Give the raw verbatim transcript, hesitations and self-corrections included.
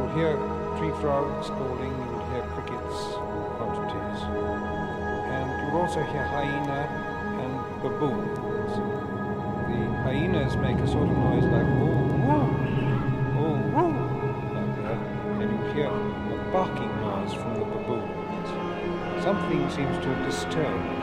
You'll hear tree frogs calling, you'll hear crickets in quantities, and you'll also hear hyena and baboons. The hyenas make a sort of noise like woo woo, woo woo, like that, and you'll hear a barking noise from the baboons. Something seems to have disturbed